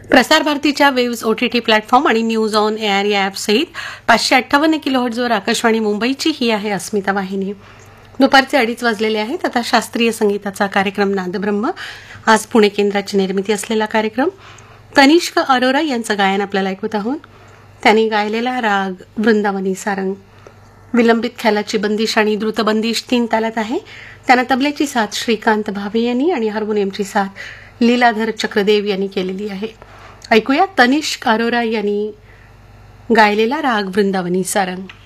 प्रसार भारतीच्या waves OTT platform आणि न्यूज ऑन एअर या ॲपसहित 558 किलोहर्ट्झवर आकाशवाणी मुंबईची ही आहे अस्मिता वाहिनी. दुपारचे 2:30 वाजलेले आहेत. आता शास्त्रीय संगीताचा कार्यक्रम नादब्रह्म. आज पुणे केंद्राची निर्मिती असलेला कार्यक्रम. तनिष्क अरोरा यांचं गायन आपल्याला ऐकत आहोत. त्यांनी गायलेला राग वृंदावनी सारंग. विलंबित ख्यालाची बंदिश आणि द्रुतबंदिश 3 तालात आहे. त्यांना तबल्याची साथ श्रीकांत भावे यांनी आणि हार्मोनियमची साथ लीलाधर चक्रदेव यांनी केलेली आहे. ऐकूया तनिष्क अरोरा यांनी गायलेला राग वृंदावनी सारंग.